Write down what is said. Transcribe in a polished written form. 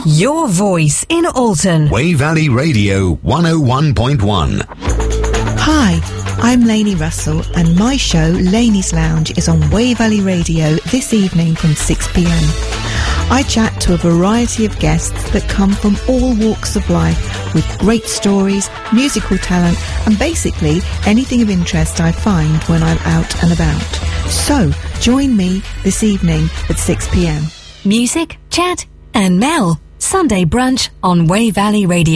Your voice in Alton. Way Valley Radio 101.1. Hi, I'm Lainey Russell, and my show, Lainey's Lounge, is on Way Valley Radio this evening from 6 p.m. I chat to a variety of guests that come from all walks of life with great stories, musical talent, and basically anything of interest I find when I'm out and about. So, join me this evening at 6 p.m. Music, chat, and Mel. Sunday brunch on Way Valley Radio.